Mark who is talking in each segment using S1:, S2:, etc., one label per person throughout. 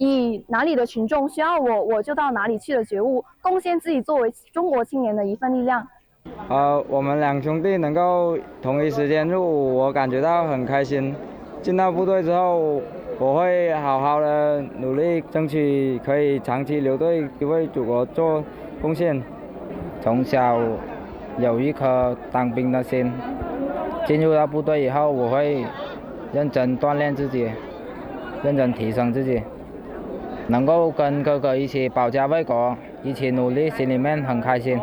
S1: 以哪里的群众需要我就到哪里去的觉悟，贡献自己作为中国青年的一份力量。
S2: 我们两兄弟能够同一时间入伍，我感觉到很开心。进到部队之后，我会好好的努力，争取可以长期留队，为祖国做贡献。从小有一颗当兵的心，进入到部队以后，我会认真锻炼自己，认真提升自己，能够跟哥哥一起保家卫国，一起努力，心里面很开心。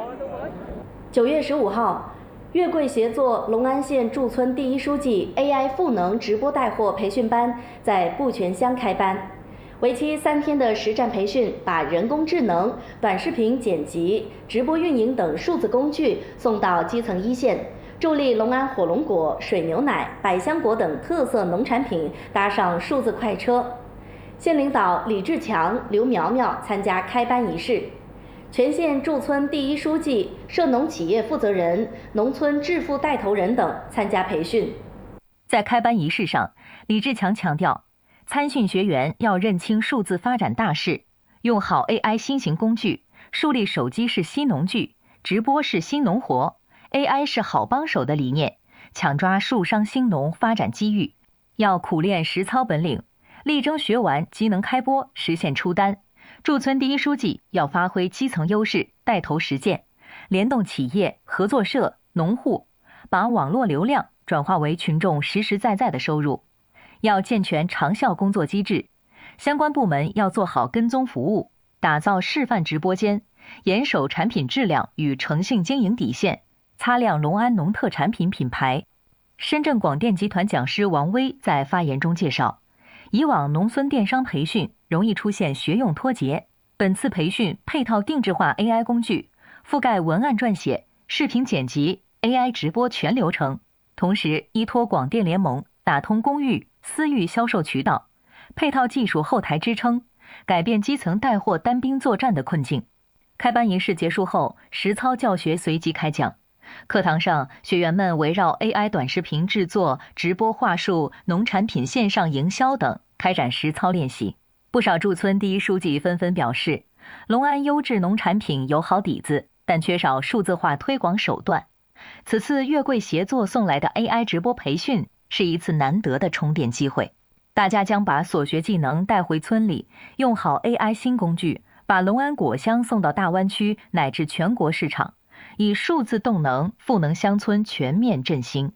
S3: 9月15号，月桂协作隆安县驻村第一书记 AI 赋能直播带货培训班在步泉乡开班。为期3天的实战培训，把人工智能、短视频剪辑、直播运营等数字工具送到基层一线，助力隆安火龙果、水牛奶、百香果等特色农产品搭上数字快车。县领导李志强、刘苗苗参加开班仪式。全县驻村第一书记、涉农企业负责人、农村致富带头人等参加培训。
S4: 在开班仪式上，李志强强调，参训学员要认清数字发展大势，用好 AI 新型工具，树立手机是新农具，直播是新农活， AI 是好帮手的理念，抢抓树商兴农发展机遇，要苦练实操本领，力争学完即能开播，实现出单。驻村第一书记要发挥基层优势，带头实践，联动企业、合作社、农户，把网络流量转化为群众实实在在的收入。要健全长效工作机制，相关部门要做好跟踪服务，打造示范直播间，严守产品质量与诚信经营底线，擦亮隆安农特产品品牌。深圳广电集团讲师王威在发言中介绍，以往农村电商培训容易出现学用脱节，本次培训配套定制化 AI 工具，覆盖文案撰写、视频剪辑、AI 直播全流程，同时依托广电联盟打通公域、私域销售渠道，配套技术后台支撑，改变基层带货单兵作战的困境。开班仪式结束后，实操教学随即开讲。课堂上，学员们围绕 AI 短视频制作、直播话术、农产品线上营销等开展实操练习。不少驻村第一书记纷纷表示，隆安优质农产品有好底子，但缺少数字化推广手段。此次月桂协作送来的 AI 直播培训是一次难得的充电机会，大家将把所学技能带回村里，用好 AI 新工具，把隆安果香送到大湾区乃至全国市场，以数字动能赋能乡村全面振兴。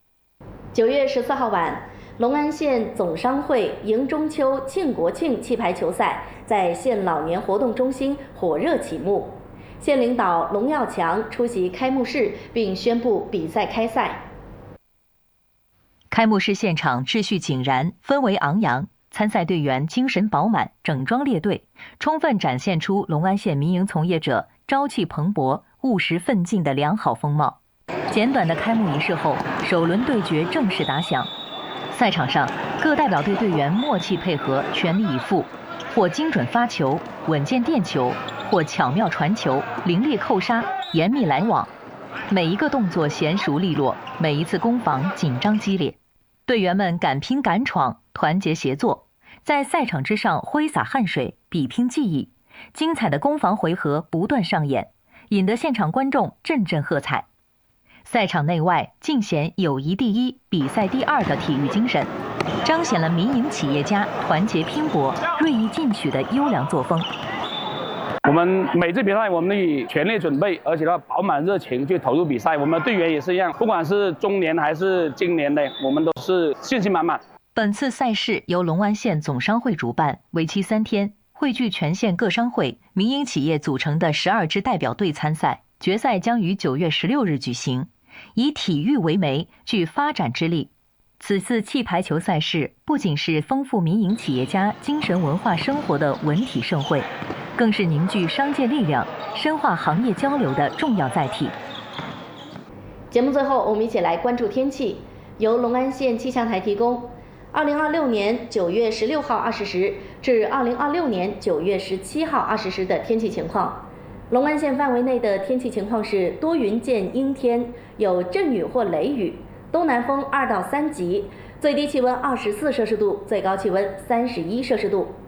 S3: 9月14号晚，隆安县总商会迎中秋庆国庆气排球赛在县老年活动中心火热启幕。县领导龙耀强出席开幕式并宣布比赛开赛。
S4: 开幕式现场秩序井然，氛围昂扬，参赛队员精神饱满，整装列队，充分展现出隆安县民营从业者朝气蓬勃、务实奋进的良好风貌。简短的开幕仪式后，首轮对决正式打响。赛场上，各代表队队员默契配合，全力以赴，或精准发球、稳健垫球，或巧妙传球、凌厉扣杀、严密拦网。每一个动作娴熟利落，每一次攻防紧张激烈。队员们敢拼敢闯，团结协作，在赛场之上挥洒汗水，比拼技艺。精彩的攻防回合不断上演，引得现场观众阵阵喝彩。赛场内外尽显友谊第一、比赛第二的体育精神，彰显了民营企业家团结拼搏、锐意进取的优良作风。
S5: 我们每次比赛，我们都以全力准备，而且呢饱满热情去投入比赛。我们队员也是一样，不管是中年还是今年的，我们都是信心满满。
S4: 本次赛事由隆安县总商会主办，为期3天，汇聚全县各商会、民营企业组成的12支代表队参赛。决赛将于9月16日举行。以体育为媒，具发展之力。此次气排球赛事不仅是丰富民营企业家精神文化生活的文体盛会，更是凝聚商界力量、深化行业交流的重要载体。
S3: 节目最后，我们一起来关注天气，由隆安县气象台提供。2026年9月16号20时至2026年9月17号20时的天气情况。隆安县范围内的天气情况是多云见阴天，有阵雨或雷雨，东南风2到3级，最低气温24摄氏度，最高气温31摄氏度。